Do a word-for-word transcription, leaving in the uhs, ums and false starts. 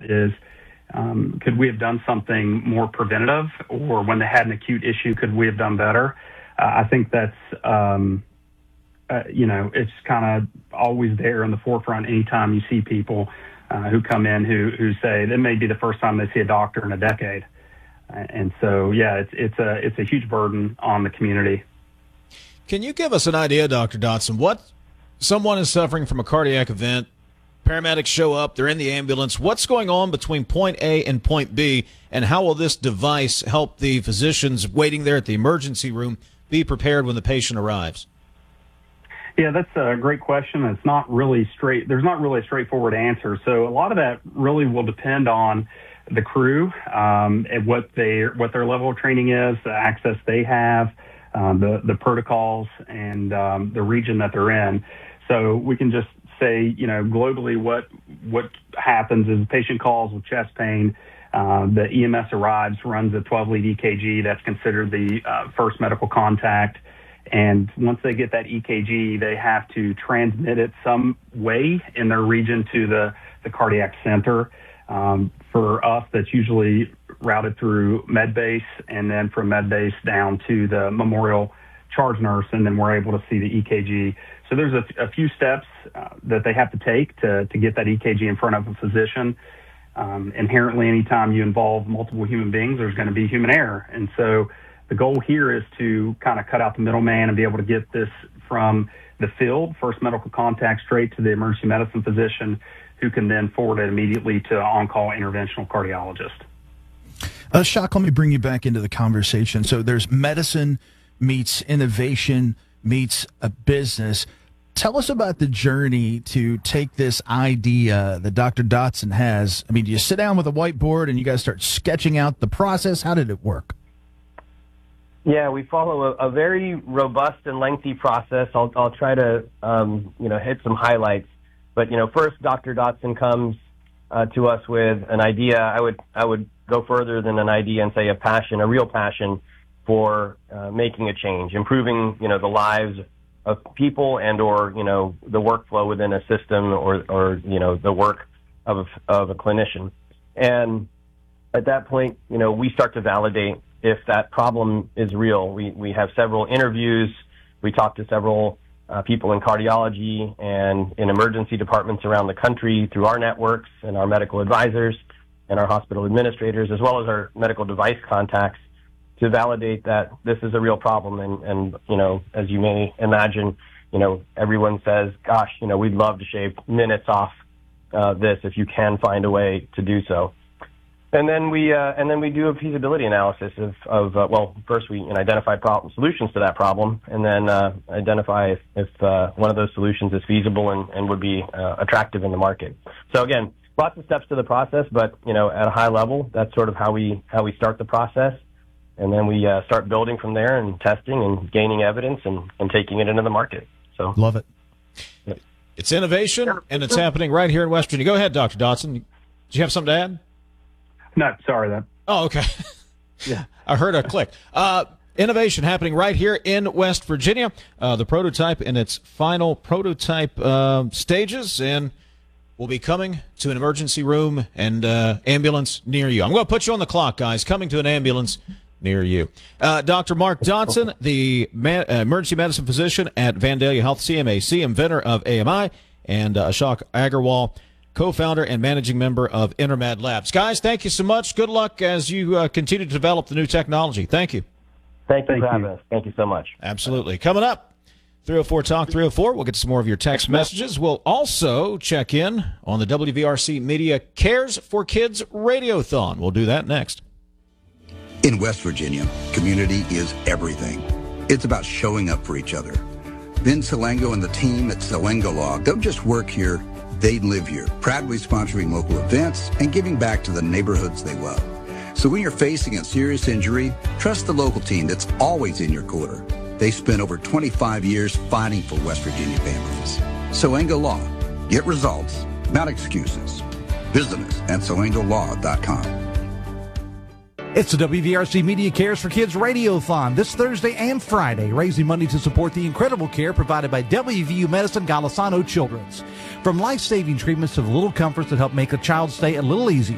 is, um, could we have done something more preventative, or when they had an acute issue, could we have done better? Uh, I think that's, um, uh, you know, it's kind of always there in the forefront anytime you see people uh, who come in who, who say that may be the first time they see a doctor in a decade. Uh, and so, yeah, it's, it's a, it's a huge burden on the community. Can you give us an idea, Doctor Dotson, what someone is suffering from a cardiac event, paramedics show up, they're in the ambulance, what's going on between point A and point B, and how will this device help the physicians waiting there at the emergency room be prepared when the patient arrives? Yeah, that's a great question. It's not really straight. There's not really a straightforward answer. So a lot of that really will depend on the crew, um, and what their what their level of training is, the access they have, um, the the protocols, and um, the region that they're in. So we can just say, you know, globally, what what happens is the patient calls with chest pain. Uh, the E M S arrives, runs a twelve lead E K G. That's considered the uh, first medical contact. And once they get that E K G, they have to transmit it some way in their region to the, the cardiac center. Um, for us, that's usually routed through MedBase, and then from MedBase down to the Memorial charge nurse, and then we're able to see the E K G. So there's a, a few steps uh, that they have to take to, to get that E K G in front of a physician. Um, inherently, anytime you involve multiple human beings, there's going to be human error. And so the goal here is to kind of cut out the middleman and be able to get this from the field, first medical contact, straight to the emergency medicine physician, who can then forward it immediately to an on-call interventional cardiologist. Uh, Shock, let me bring you back into the conversation. So there's medicine meets innovation meets a business. Tell us about the journey to take this idea that Doctor Dotson has. I mean, do you sit down with a whiteboard and you guys start sketching out the process? How did it work? Yeah, we follow a, a very robust and lengthy process. I'll, I'll try to, um, you know, hit some highlights. But, you know, first, Doctor Dotson comes uh, to us with an idea. I would, I would go further than an idea and say a passion, a real passion for uh, making a change, improving, you know, the lives of people and or, you know, the workflow within a system or, or you know, the work of, of a clinician. And at that point, you know, we start to validate if that problem is real. We, we have several interviews. We talk to several uh, people in cardiology and in emergency departments around the country through our networks and our medical advisors and our hospital administrators, as well as our medical device contacts, to validate that this is a real problem. And, and, you know, as you may imagine, you know, everyone says, gosh, you know, we'd love to shave minutes off uh, this if you can find a way to do so. And then we uh, and then we do a feasibility analysis of, of uh, well, first we you know, identify problem solutions to that problem, and then uh, identify if, if uh, one of those solutions is feasible and, and would be uh, attractive in the market. So again, lots of steps to the process, but you know, at a high level, that's sort of how we how we start the process, and then we uh, start building from there and testing and gaining evidence and, and taking it into the market. So love it. Yeah. It's innovation, and it's happening right here in West Virginia. Go ahead, Doctor Dotson. Do you have something to add? No, sorry then. Oh, okay. Yeah, I heard a click. Uh, innovation happening right here in West Virginia. Uh, the prototype in its final prototype uh, stages, and will be coming to an emergency room and uh, ambulance near you. I'm going to put you on the clock, guys. Coming to an ambulance near you. Uh, Doctor Mark Dotson, the man, uh, emergency medicine physician at Vandalia Health C M A C, inventor of A M I, and uh, Ashok Agarwal, co-founder and managing member of Intermed Labs. Guys, thank you so much. Good luck as you uh, continue to develop the new technology. Thank you. Thank you Thank for you. having us. Thank you so much. Absolutely. Coming up, three oh four Talk three oh four. We'll get to some more of your text messages. We'll also check in on the W V R C Media Cares for Kids Radiothon. We'll do that next. In West Virginia, community is everything. It's about showing up for each other. Vin Salengo and the team at Salengo Law don't just work here, they live here, proudly sponsoring local events and giving back to the neighborhoods they love. So when you're facing a serious injury, trust the local team that's always in your corner. They spent over twenty-five years fighting for West Virginia families. Salengo Law. Get results, not excuses. Visit us at salengo law dot com. It's the W V R C Media Cares for Kids Radiothon this Thursday and Friday, raising money to support the incredible care provided by W V U Medicine Golisano Children's. From life-saving treatments to the little comforts that help make a child's stay a little easier.